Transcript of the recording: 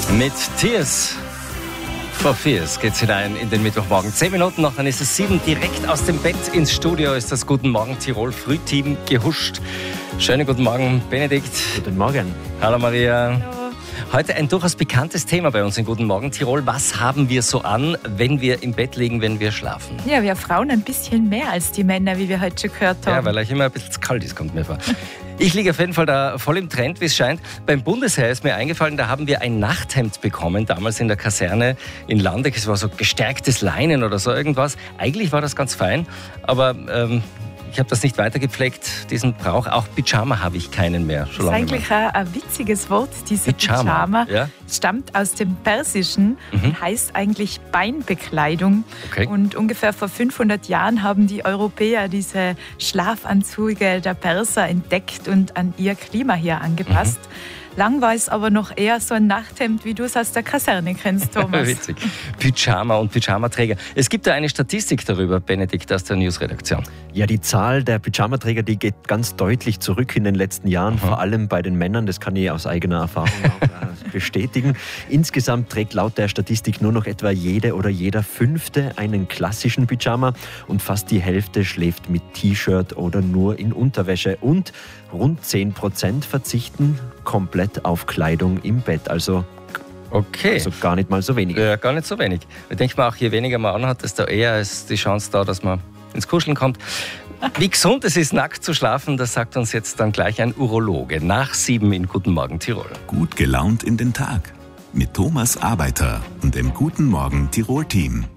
Mit Tears for Fears geht's hinein in den Mittwochmorgen. 10 Minuten noch, dann ist es 7. Direkt aus dem Bett ins Studio ist das Guten Morgen Tirol Frühteam gehuscht. Schönen guten Morgen, Benedikt. Guten Morgen. Hallo Maria. Hallo. Heute ein durchaus bekanntes Thema bei uns in Guten Morgen Tirol. Was haben wir so an, wenn wir im Bett liegen, wenn wir schlafen? Ja, wir Frauen ein bisschen mehr als die Männer, wie wir heute schon gehört haben. Ja, weil euch immer ein bisschen zu kalt ist, kommt mir vor. Ich liege auf jeden Fall da voll im Trend, wie es scheint. Beim Bundesheer ist mir eingefallen, da haben wir ein Nachthemd bekommen, damals in der Kaserne in Landeck. Es war so gestärktes Leinen oder so irgendwas. Eigentlich war das ganz fein, aber ich habe das nicht weitergepflegt, diesen Brauch. Auch Pyjama habe ich keinen mehr. Schon lange das ist eigentlich ein witziges Wort, diese Pyjama. Ja? Stammt aus dem Persischen und heißt eigentlich Beinbekleidung. Okay. Und ungefähr vor 500 Jahren haben die Europäer diese Schlafanzüge der Perser entdeckt und an ihr Klima hier angepasst. Lang war es aber noch eher so ein Nachthemd, wie du es aus der Kaserne kennst, Thomas. Witzig. Pyjama und Pyjamaträger. Es gibt da eine Statistik darüber, Benedikt, aus der Newsredaktion. Ja, die Zahl der Pyjamaträger, die geht ganz deutlich zurück in den letzten Jahren, vor allem bei den Männern. Das kann ich aus eigener Erfahrung auch bestätigen. Insgesamt trägt laut der Statistik nur noch etwa jede oder jeder Fünfte einen klassischen Pyjama und fast die Hälfte schläft mit T-Shirt oder nur in Unterwäsche. Und rund 10% verzichten komplett auf Kleidung im Bett. Also gar nicht mal so wenig. Ja, gar nicht so wenig. Ich denke mal, auch je weniger man anhat, desto eher ist die Chance da, dass man ins Kuscheln kommt. Wie gesund es ist, nackt zu schlafen, das sagt uns jetzt dann gleich ein Urologe. Nach 7 in Guten Morgen Tirol. Gut gelaunt in den Tag. Mit Thomas Arbeiter und dem Guten Morgen Tirol Team.